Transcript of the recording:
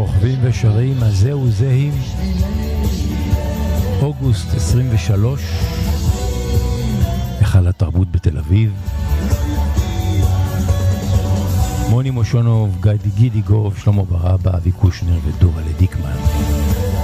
רוכבים ושרים, אז זהו זהים, אוגוסט 23, היכל התרבות בתל אביב. מוני מושונוב, גידי גוב, שלמה ברבא, אבי קושנר ודורלה דיקמן.